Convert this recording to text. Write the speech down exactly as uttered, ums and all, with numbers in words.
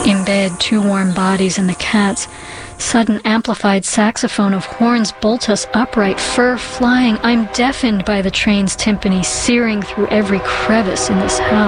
In bed, two warm bodies and the cats. Sudden amplified saxophone of horns bolt us upright, fur flying. I'm deafened by the train's timpani, searing through every crevice in this house.